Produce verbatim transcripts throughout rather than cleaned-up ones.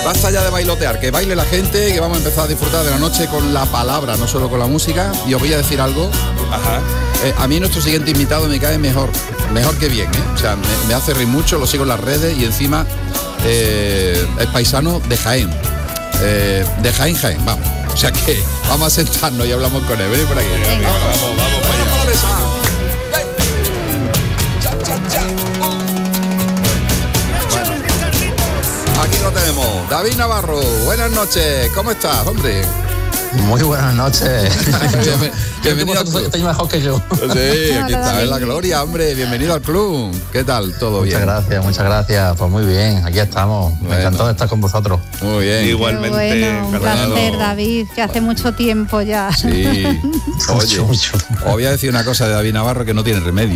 Basta ya de bailotear, que baile la gente, que vamos a empezar a disfrutar de la noche con la palabra, no solo con la música. Y os voy a decir algo. Ajá. Eh, a mí nuestro siguiente invitado me cae mejor, mejor que bien, ¿eh? O sea, me, me hace reír mucho, lo sigo en las redes y encima eh, es paisano de Jaén. Eh, de Jaén, Jaén, vamos. O sea que vamos a sentarnos y hablamos con él. Ven por aquí. Venga, vamos, vamos, vamos para allá. Vamos a la mesa. Cha, cha, cha. Aquí lo tenemos, David Navarro, buenas noches, ¿cómo estás, hombre? Muy buenas noches. Bienven, bienvenido al club. Estáis mejor que yo. Sí, aquí está, en la gloria, hombre, bienvenido al club. ¿Qué tal? ¿Todo bien? Muchas gracias, muchas gracias. Pues muy bien, aquí estamos. Bueno. Me encantó estar con vosotros. Muy bien. Igualmente. Bueno, un Fernando. placer, David, que hace mucho tiempo ya. Sí. Oye, Mucho, mucho. os voy a decir una cosa de David Navarro que no tiene remedio.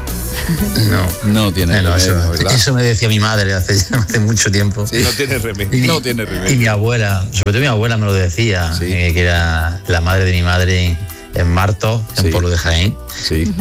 No. No tiene Bueno, remedio, eso, ¿verdad? eso me decía mi madre hace, hace mucho tiempo. Sí. No tiene remedio. Y, No tiene remedio. Y mi abuela, sobre todo mi abuela me lo decía, Sí. eh, que era la madre de mi madre en Martos, en Sí. Pueblo de Jaén. Sí.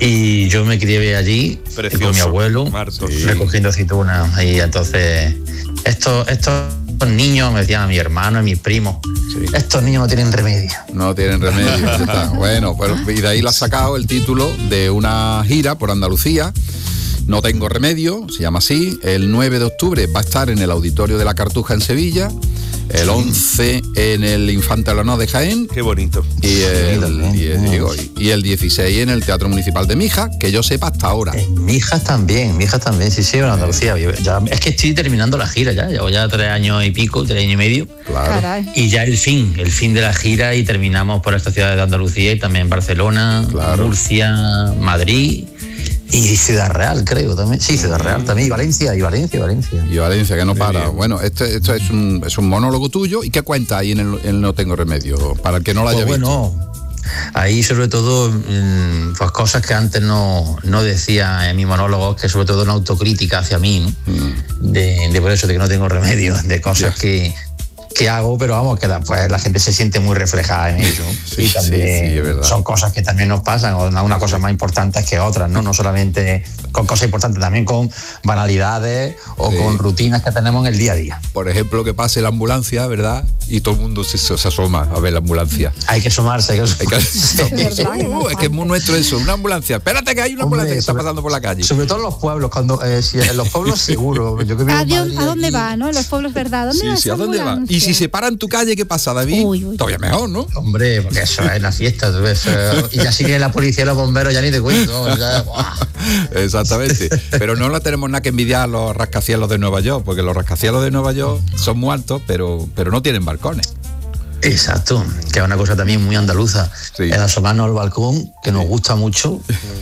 Y yo me crié allí Precioso, con mi abuelo, Martos. Sí. recogiendo aceitunas. Y entonces, estos, estos niños, me decían a mi hermano y mis primos, Sí. estos niños no tienen remedio. No tienen remedio. Ya está. Bueno, pues y de ahí le ha sacado el título de una gira por Andalucía. No tengo remedio, se llama así. El nueve de octubre va a estar en el Auditorio de la Cartuja en Sevilla. El once en el Infante Leonor de Jaén. Qué bonito. Y el, también. y, el- digo, y- y el dieciséis en el Teatro Municipal de Mija, que yo sepa hasta ahora. Eh, mi hija también, mi hija también, sí, sí, en Andalucía. Yo ya- es que estoy terminando la gira ya, llevo ya tres años y pico, tres años y medio. Claro. Caray. Y ya el fin, el fin de la gira y terminamos por esta ciudad de Andalucía y también Barcelona, Claro. Murcia, Madrid y Ciudad Real, creo también. Sí, Ciudad Real también, y Valencia, y Valencia, y Valencia. Y Valencia, que no Muy para. bien. Bueno, este, esto es un, es un monólogo tuyo. ¿Y qué cuenta ahí en el, en No Tengo Remedio? Para el que no lo haya Pues visto. bueno, ahí sobre todo mm, pues cosas que antes no, no decía en mi monólogo, que sobre todo una autocrítica hacia mí, ¿no? Mm. de, de por eso de que no tengo remedio, de cosas Ya. que, que hago, pero vamos, que la, pues, la gente se siente muy reflejada en ello. Sí, y sí, también sí, es verdad. son cosas que también nos pasan, o una, una cosa más importantes que otras, ¿no? No solamente con cosas importantes, también con banalidades o Sí. con rutinas que tenemos en el día a día. Por ejemplo, que pase la ambulancia, ¿verdad? Y todo el mundo se, se asoma a ver la ambulancia. Hay que sumarse, hay que Hay que- sumarse. Uh, es que es muy nuestro eso, una ambulancia. Espérate que hay una Hombre, ambulancia que está sobre- pasando por la calle. Sobre todo en los pueblos, cuando eh, si en los pueblos seguro. Yo que vivo ¿A, en Dios- Madrid, ¿A dónde aquí- va, no? En los pueblos, ¿verdad? ¿Dónde Sí, va sí, esa ¿a dónde va? ambulancia? Y si se para en tu calle, ¿qué pasa, David? Uy, uy. Todavía mejor, ¿no? Hombre, porque eso es la fiesta, tú ves, eh, y ya sigue la policía y los bomberos, ya ni te cuento. Ya, ¡buah! Exactamente. Pero no la tenemos nada que envidiar a los rascacielos de Nueva York, porque los rascacielos de Nueva York son muy altos, pero, pero no tienen balcones. Exacto, que es una cosa también muy andaluza, Sí. el asomarnos al balcón, que nos gusta mucho,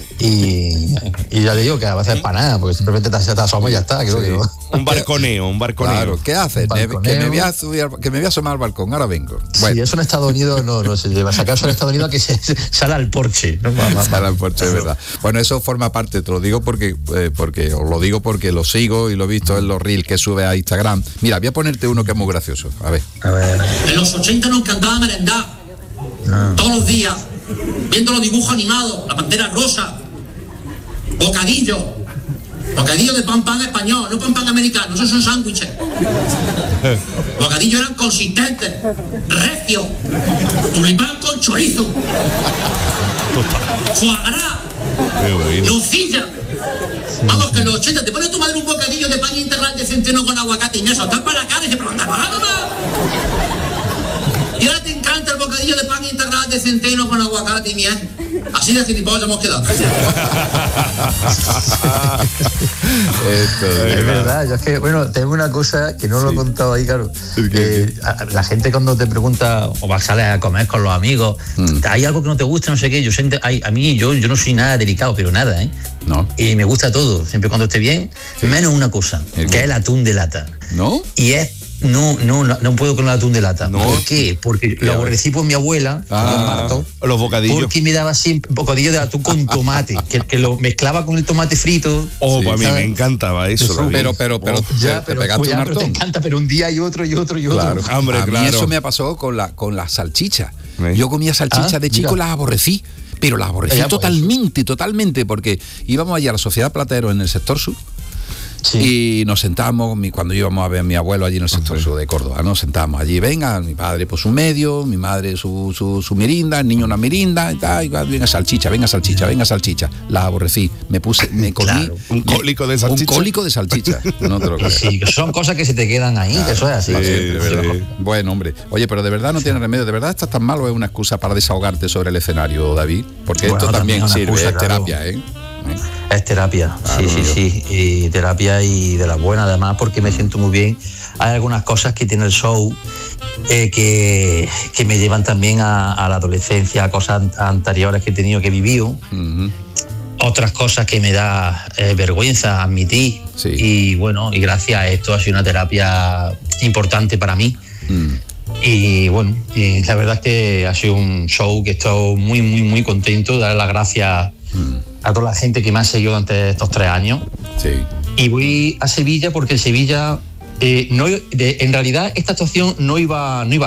y, y ya te digo que a veces para nada, porque simplemente te, te asomas y ya está, creo Sí. que no. Un barconeo, un barconeo. Claro, ¿qué haces? Un Me- balconeo. que, me voy a subir al- que me voy a asomar al balcón, ahora vengo. Si Bueno, eso en Estados Unidos no, no se lleva, si acaso en Estados Unidos que se, se sale al porche. ¿no? Va, va, va. Sala en Porsche, es verdad. Bueno, eso forma parte, te lo digo porque, eh, porque os lo digo porque lo sigo y lo he visto en los reels que sube a Instagram. Mira, voy a ponerte uno que es muy gracioso. A ver. A ver, En los ochenta nos encantaba merendar todos los días, viendo los dibujos animados, la pantera rosa, bocadillo, bocadillo de pan pan español, no pan pan americano, esos son sándwiches. Bocadillos eran consistentes, recios, tulipán con chorizo, foie gras, Qué bueno. nocilla. Vamos, que en los ochenta te pone tu madre un bocadillo de pan integral de centeno con aguacate y me saltas para la cara y se pregunta, mamá, mamá. Y ahora te encanta el bocadillo de pan integral de centeno con aguacate y miel. Así de gilipollas hemos quedado. Esto, es verdad, yo es que, bueno, tengo una cosa que no lo he contado ahí, claro. ¿El qué? Eh, a- la gente cuando te pregunta o vas sales a comer con los amigos, Mm. hay algo que no te gusta, no sé qué, yo siento, hay- a mí yo, yo no soy nada delicado, pero nada, ¿eh? ¿No? Y me gusta todo, siempre cuando esté bien, menos una cosa, ¿El que qué? es el atún de lata. ¿No? Y es, no, no, no, no puedo con el atún de lata. No. ¿Por qué? Porque lo aborrecí por mi abuela, Ah. en Marto, Los bocadillos. porque me daba siempre un bocadillo de atún con tomate, que, que lo mezclaba con el tomate frito. Oh, Sí, pues a mí ¿sabes? me encantaba eso. Eso, David. Pero, pero, pero, Oh, te- Ya, te pero, pegaste pues ya, un pero te hartón. encanta, pero un día y otro y otro y otro. Claro. Hombre, a mí claro. eso me pasó con la con las salchichas. ¿Eh? Yo comía salchichas Ah, de chico, mira. las aborrecí, pero las aborrecí Ya, pues, totalmente, totalmente, porque íbamos allá a la Sociedad Platero en el sector sur Sí. Y nos sentamos, mi, cuando íbamos a ver a mi abuelo allí en el sector sur de Córdoba, nos sentamos allí, venga, mi padre pues su medio, mi madre su, su, su mirinda, el niño una mirinda, y tal, y venga salchicha, venga salchicha, venga salchicha. La aborrecí, me puse, me comí... Claro, un cólico de salchicha. Un cólico de salchicha, no te lo creo. Sí, son cosas que se te quedan ahí, claro, que eso es así. Sí, siempre, sí. Bueno, hombre, oye, pero de verdad no tiene remedio, de verdad estás tan malo, es una excusa para desahogarte sobre el escenario, David, porque bueno, esto también, también sirve, excusa, es claro. terapia, ¿eh? Es terapia, claro, sí, sí, sí, y terapia y de la buena además porque me siento muy bien. Hay algunas cosas que tiene el show eh, que, que me llevan también a, a la adolescencia, a cosas anteriores que he tenido que vivir, uh-huh. otras cosas que me da eh, vergüenza admitir, sí. y bueno, y gracias a esto ha sido una terapia importante para mí. Uh-huh. Y bueno, y la verdad es que ha sido un show que estoy muy, muy, muy contento, darle las gracias uh-huh. a toda la gente que me ha seguido durante estos tres años. Sí. Y voy a Sevilla porque en Sevilla, eh, no, de, en realidad esta actuación no iba, no iba